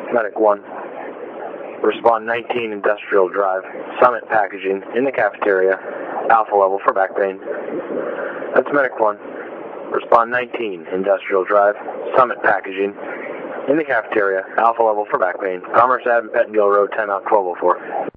Medic 1. Respond 19 Industrial Drive, Summit Packaging, in the cafeteria, alpha level for back pain. That's Medic 1. Respond 19 Industrial Drive, Summit Packaging, in the cafeteria, alpha level for back pain. Commerce Ave, Pettingill Road, 10 out 1204.